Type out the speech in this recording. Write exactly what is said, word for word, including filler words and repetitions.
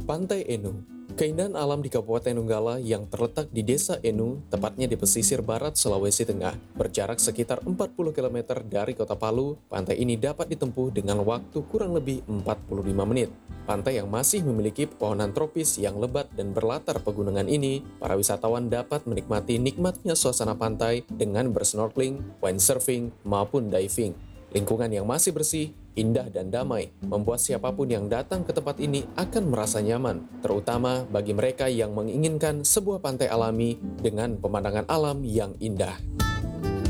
Pantai Enu. Keindahan alam di Kabupaten Donggala yang terletak di Desa Enu, tepatnya di pesisir barat Sulawesi Tengah, berjarak sekitar empat puluh kilometer dari kota Palu. Pantai ini dapat ditempuh dengan waktu kurang lebih empat puluh lima menit. Pantai yang masih memiliki pepohonan tropis yang lebat dan berlatar pegunungan ini, para wisatawan dapat menikmati nikmatnya suasana pantai dengan bersnorkeling, windsurfing, maupun diving. Lingkungan yang masih bersih, indah dan damai membuat siapapun yang datang ke tempat ini akan merasa nyaman, terutama bagi mereka yang menginginkan sebuah pantai alami dengan pemandangan alam yang indah.